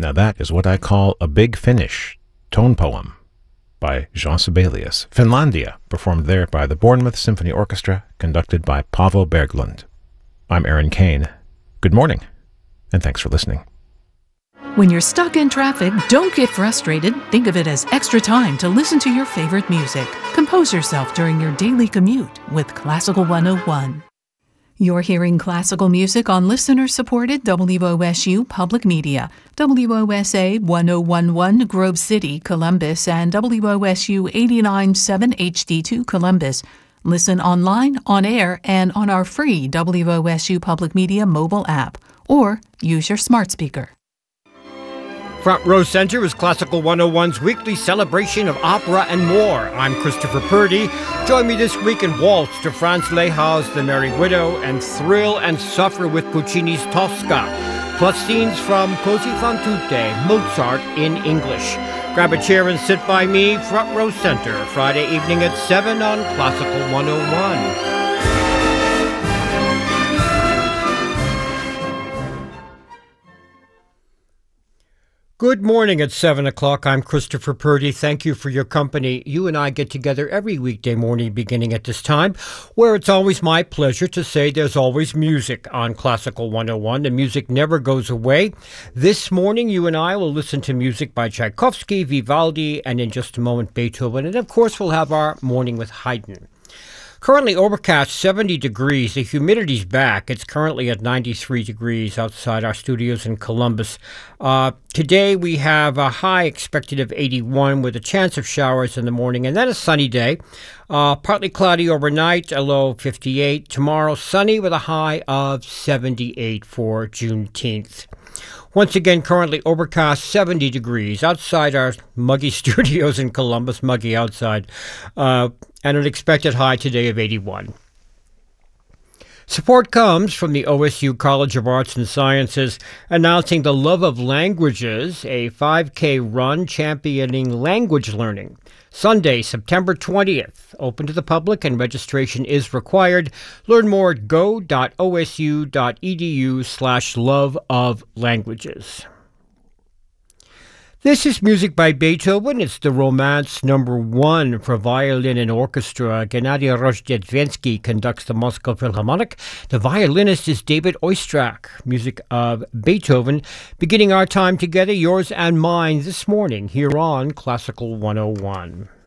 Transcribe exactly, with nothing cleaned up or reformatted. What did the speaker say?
Now that is what I call a big finish, tone poem, by Jean Sibelius, Finlandia, performed there by the Bournemouth Symphony Orchestra, conducted by Paavo Berglund. I'm Aaron Kane. Good morning, and thanks for listening. When you're stuck in traffic, don't get frustrated. Think of it as extra time to listen to your favorite music. Compose yourself during your daily commute with Classical one oh one. You're hearing classical music on listener-supported W O S U Public Media, W O S A one oh one point one Grove City, Columbus, and W O S U eighty-nine point seven H D two Columbus. Listen online, on air, and on our free W O S U Public Media mobile app, or use your smart speaker. Front Row Center is Classical one oh one's weekly celebration of opera and more. I'm Christopher Purdy. Join me this week in Waltz to Franz Lehau's The Merry Widow and Thrill and Suffer with Puccini's Tosca, plus scenes from Così fan tutte, Mozart in English. Grab a chair and sit by me, Front Row Center, Friday evening at seven on Classical one oh one. Good morning at seven o'clock. I'm Christopher Purdy. Thank you for your company. You and I get together every weekday morning beginning at this time, where it's always my pleasure to say there's always music on Classical one oh one. The music never goes away. This morning, you and I will listen to music by Tchaikovsky, Vivaldi, and in just a moment, Beethoven. And of course, we'll have our Morning with Haydn. Currently overcast, seventy degrees. The humidity's back. It's currently at ninety-three degrees outside our studios in Columbus. Uh, today we have a high expected of eighty-one with a chance of showers in the morning, and then a sunny day. Uh, partly cloudy overnight, a low fifty-eight. Tomorrow sunny with a high of seventy-eight for Juneteenth. Once again, currently overcast, seventy degrees outside our muggy studios in Columbus, muggy outside, uh, and an expected high today of eighty-one. Support comes from the O S U College of Arts and Sciences announcing the Love of Languages, a five K run championing language learning. Sunday, September twentieth, open to the public and registration is required. Learn more at go.osu.edu slash love of languages. This is music by Beethoven. It's the Romance Number One for violin and orchestra. Gennady Rozhdestvensky conducts the Moscow Philharmonic. The violinist is David Oistrakh. Music of Beethoven. Beginning our time together, yours and mine, this morning here on Classical one oh one.